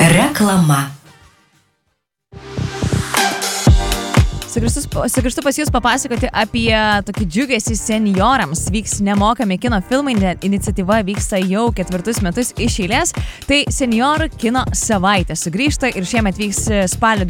Reklama. Sugrįžtu pas jūs papasakoti apie tokį džiugesį seniorams. Vyks nemokami kino filmai, iniciatyva vyksta jau 4 metus iš eilės. Tai seniorų kino savaitė sugrįžta ir šiemet vyks spalio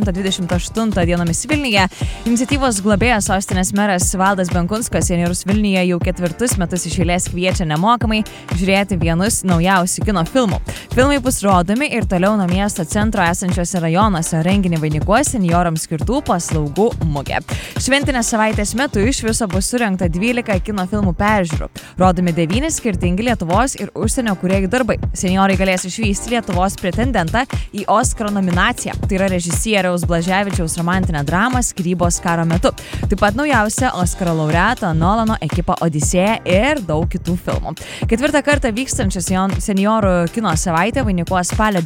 20-28 dienomis Vilniuje. Iniciatyvos globėjas sostinės meras Valdas Benkunskas seniorus Vilniuje jau 4 metus iš eilės kviečia nemokamai žiūrėti vienus naujausių kino filmų. Filmai bus rodomi ir toliau nuo miesto centro esančiuose rajonuose. Renginį vainikuos seniorams skirtų paslaugų mugė. Šventinės savaitės metu iš viso bus surengta 12 kino filmų peržiūrų. Rodomi 9 skirtingi Lietuvos ir užsienio kūrėjų darbai. Seniorai galės išvysti Lietuvos pretendentą į Oskaro nominaciją. Tai yra režisieriaus Blaževičiaus romantinė drama Skyrybos karo metu. Taip pat naujausia Oskaro laureato Nolano ekipa Odisėja ir daug kitų filmų. 4 kartą vykstančią seniorų kino savaitę vainikuos spalio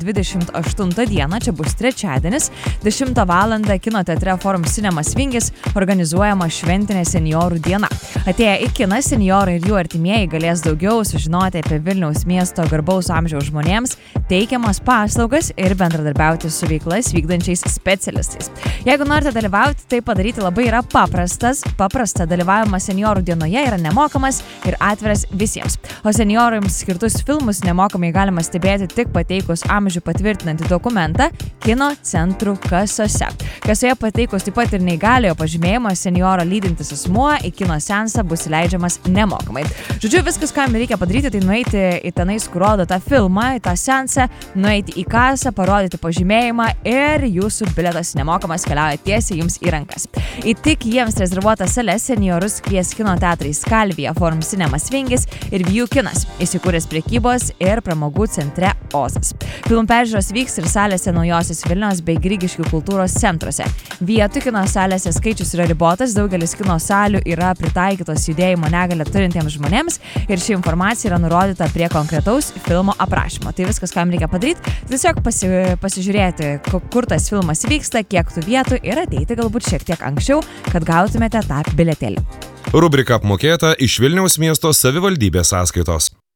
28 dieną, čia bus trečiadienis, 10 val. Kino teatre Forum Cinemas Vingis organizuojama šventinė seniorų diena. Atėję į kiną, seniorai ir jų artimieji galės daugiau sužinoti apie Vilniaus miesto garbaus amžiaus žmonėms teikiamas paslaugas ir bendradarbiauti su veiklas vykdančiais specialistais. Jeigu norite dalyvauti, tai padaryti labai yra paprasta. Dalyvavimas seniorų dienoje yra nemokamas ir atviras visiems. O seniorams skirtus filmus nemokamai galima stebėti tik pateikus amžių patvirtinantį dokumentą kino centrų kasose. Kasoje pateikus taip pat ir neįgaliojo pažymėjimą, seniorą lydintis asmuo į kino seansą bus leidžiamas nemokamai. Žodžiu, viskas, ką reikia padaryti, tai nueiti į tenais, kur rodo tą filmą, į tą seansą, nueiti į kasą, parodyti pažymėjimą ir jūsų bilietas nemokamas keliauja tiesiai jums į rankas. Į tik jiems rezervuotą salę seniorus kvies kino teatrai Skalvija, Forum Cinemas Vingis ir Vijų kinas, įsikūręs prekybos ir pramogų centre Ozas. Filmų peržiūros vyks ir salėse Naujosios Vilnios bei Grigiškių kultūros centruose. Vietų kino salėse skaičius yra ribotas, daugelis kino salių yra pritaikytos judėjimo negalią turintiems žmonėms ir ši informacija yra nurodyta prie konkretaus filmo aprašymo. Tai viskas, ką reikia padaryti, tiesiog pasižiūrėti, kur tas filmas vyksta, kiek tų vietų ir ateiti galbūt šiek tiek anksčiau, kad gautumėte tą bilietėlį. Rubrika apmokėta iš Vilniaus miesto savivaldybės sąskaitos.